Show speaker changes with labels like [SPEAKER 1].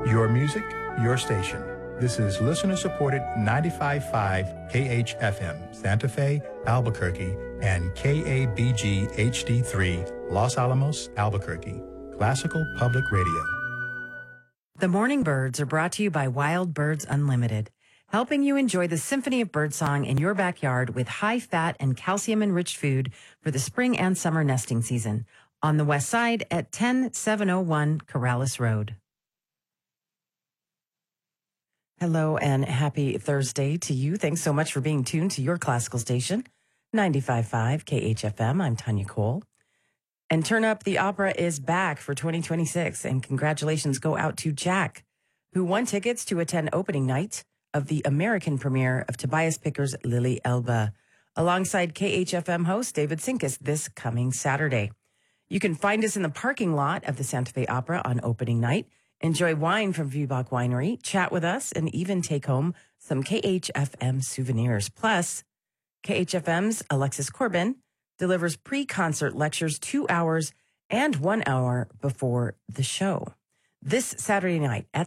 [SPEAKER 1] Your music, your station. This is listener-supported 95.5 KHFM, Santa Fe, Albuquerque, and KABG HD3, Los Alamos, Albuquerque. Classical Public Radio.
[SPEAKER 2] The Morning Birds are brought to you by Wild Birds Unlimited, helping you enjoy the symphony of birdsong in your backyard with high-fat and calcium-enriched food for the spring and summer nesting season. On the west side at 10701 Corrales Road. Hello and happy Thursday to you. Thanks so much for being tuned to your classical station, 95.5 KHFM. I'm Tanya Cole. And Turn Up the Opera is back for 2026. And congratulations go out to Jack, who won tickets to attend opening night of the American premiere of Tobias Picker's Lily Elba, alongside KHFM host David Sinkus this coming Saturday. You can find us in the parking lot of the Santa Fe Opera on opening night. Enjoy wine from Viehbach Winery, chat with us, and even take home some KHFM souvenirs. Plus, KHFM's Alexis Corbin delivers pre-concert lectures 2 hours and 1 hour before the show. This Saturday night at